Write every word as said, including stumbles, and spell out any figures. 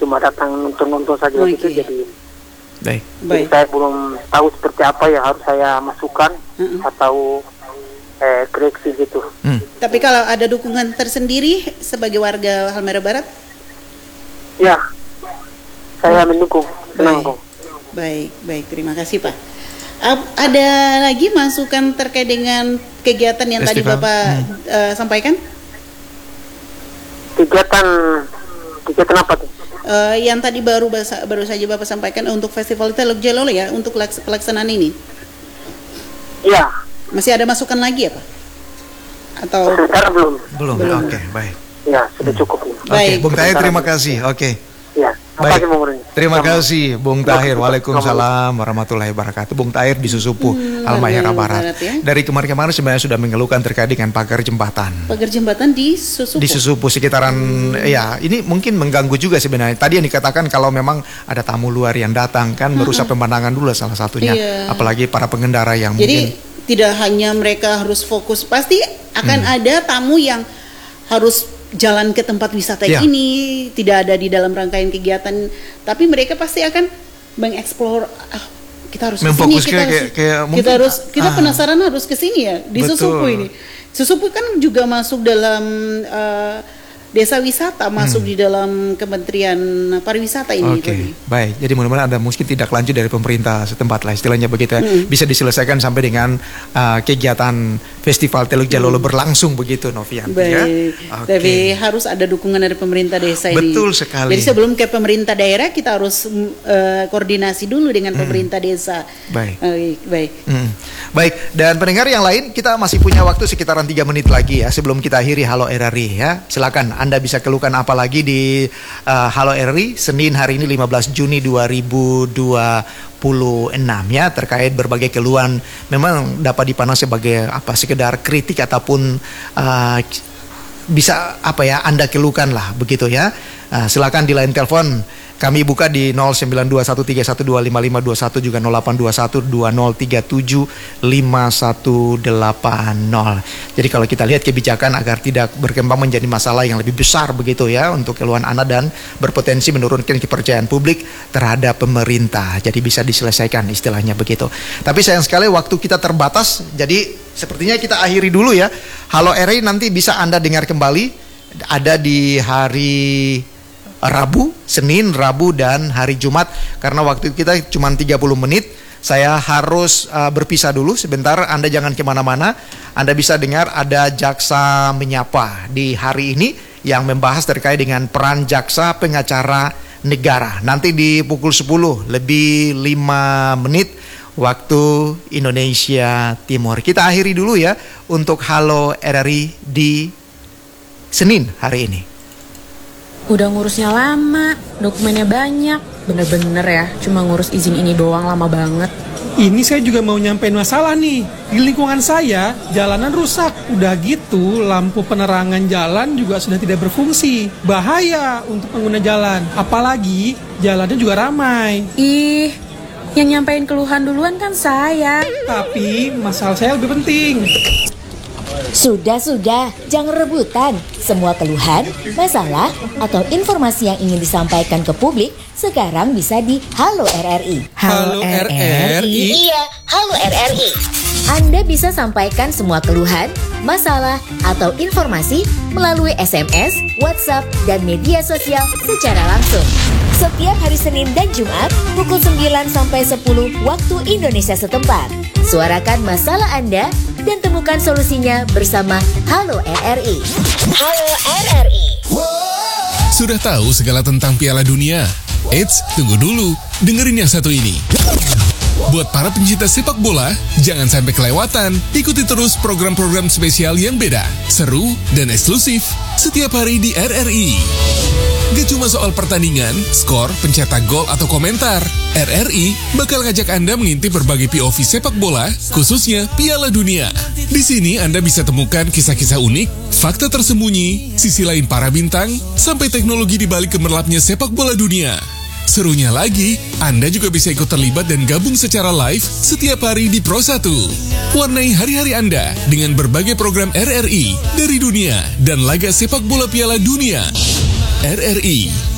cuma datang nonton-nonton saja okay. gitu, jadi Baik. Jadi saya belum tahu seperti apa yang harus saya masukkan uh-uh. atau eh, koreksi gitu. Hmm. Tapi kalau ada dukungan tersendiri sebagai warga Halmahera Barat? Ya, saya mendukung. Senang kok. Baik, baik. Terima kasih Pak. Ada lagi masukan terkait dengan kegiatan yang Festival. tadi Bapak hmm. uh, sampaikan? Kegiatan, kegiatan apa tuh? Uh, yang tadi baru baru saja Bapak sampaikan untuk Festival Teluk Jalolo ya, untuk pelaksanaan ini. Iya. Masih ada masukan lagi ya Pak? Atau sekarang belum? Belum. belum. Oke, okay, baik. Ya, sudah cukup. Oke, okay, Bung Tahir terima kasih. Oke. Okay. Ya. Baik, terima kasih Bung Tahir. Waalaikumsalam warahmatullahi wabarakatuh. Bung Tahir di Susupu, hmm, Halmahera Barat. Barat ya? Dari kemarin-kemarin sebenarnya sudah mengeluhkan terkait dengan pagar jembatan. Pagar jembatan di Susupu. Di Susupu sekitaran, hmm. ya ini mungkin mengganggu juga sebenarnya. Tadi yang dikatakan kalau memang ada tamu luar yang datang kan merusak hmm. pemandangan dulu salah satunya. Iya. Apalagi para pengendara yang Jadi, mungkin. tidak hanya mereka harus fokus, pasti akan hmm. ada tamu yang harus jalan ke tempat wisata ya. ini, tidak ada di dalam rangkaian kegiatan, tapi mereka pasti akan mengeksplor. Ah, kita harus kesini, kita harus, kayak, kayak kita mungkin, harus, kita ah, penasaran harus kesini ya di betul. Susupu ini. Susupu kan juga masuk dalam uh, desa wisata, masuk hmm. di dalam Kementerian Pariwisata ini. Oke, okay. Baik. Jadi mudah-mudahan ada mungkin tidak lanjut dari pemerintah setempat lah istilahnya begitu ya. Hmm. Bisa diselesaikan sampai dengan uh, kegiatan Festival Teluk Jalolo hmm. berlangsung begitu, Novian. Baik. Ya? Okay. Tapi harus ada dukungan dari pemerintah desa ini. Betul sekali. Jadi sebelum ke pemerintah daerah kita harus uh, koordinasi dulu dengan hmm. pemerintah desa. Baik. Uh, baik. Hmm. Baik. Dan pendengar yang lain, kita masih punya waktu sekitaran tiga menit lagi ya sebelum kita akhiri Halo R R I ya. Silakan Anda bisa keluhkan apa lagi di uh, Halo R R I Senin hari ini lima belas Juni dua ribu dua puluh enam ya, terkait berbagai keluhan memang dapat dipandang sebagai apa sekedar kritik ataupun uh, bisa apa ya Anda keluhkan lah begitu ya. Uh, silakan di line telepon kami buka di nol sembilan dua satu tiga satu dua lima lima dua satu juga nol delapan dua satu dua nol tiga tujuh lima satu delapan nol. Jadi kalau kita lihat kebijakan agar tidak berkembang menjadi masalah yang lebih besar begitu ya untuk keluhan Anda dan berpotensi menurunkan kepercayaan publik terhadap pemerintah. Jadi bisa diselesaikan istilahnya begitu. Tapi sayang sekali waktu kita terbatas. Jadi sepertinya kita akhiri dulu ya. Halo R I nanti bisa Anda dengar kembali ada di hari Rabu, Senin, Rabu, dan hari Jumat. Karena waktu kita cuma tiga puluh menit, saya harus uh, berpisah dulu sebentar. Anda jangan kemana-mana. Anda bisa dengar ada Jaksa Menyapa di hari ini yang membahas terkait dengan peran jaksa pengacara negara. Nanti di pukul sepuluh lebih lima menit waktu Indonesia Timur. Kita akhiri dulu ya untuk Halo R R I di Senin hari ini. Udah ngurusnya lama, dokumennya banyak. Bener-bener ya, cuma ngurus izin ini doang lama banget. Ini saya juga mau nyampein masalah nih. Di lingkungan saya, jalanan rusak. Udah gitu, lampu penerangan jalan juga sudah tidak berfungsi. Bahaya untuk pengguna jalan. Apalagi, jalannya juga ramai. Ih, yang nyampein keluhan duluan kan saya. Tapi, masalah saya lebih penting. Sudah-sudah, jangan rebutan. Semua keluhan, masalah, atau informasi yang ingin disampaikan ke publik sekarang bisa di Halo R R I. Halo R R I? Iya, Halo R R I. Anda bisa sampaikan semua keluhan, masalah, atau informasi melalui S M S, WhatsApp, dan media sosial secara langsung. Setiap hari Senin dan Jumat, pukul sembilan sampai sepuluh waktu Indonesia setempat. Suarakan masalah Anda dan temukan solusinya bersama Halo R R I. Halo R R I. Sudah tahu segala tentang Piala Dunia? Eits, tunggu dulu. Dengerin yang satu ini. Buat para pencinta sepak bola, jangan sampai kelewatan. Ikuti terus program-program spesial yang beda, seru, dan eksklusif setiap hari di R R I. Gak cuma soal pertandingan, skor, pencetak gol, atau komentar. R R I bakal ngajak Anda mengintip berbagai P O V sepak bola, khususnya Piala Dunia. Di sini Anda bisa temukan kisah-kisah unik, fakta tersembunyi, sisi lain para bintang, sampai teknologi di balik gemerlapnya sepak bola dunia. Serunya lagi, Anda juga bisa ikut terlibat dan gabung secara live setiap hari di Pro satu. Warnai hari-hari Anda dengan berbagai program R R I dari dunia dan laga sepak bola Piala Dunia. R R I,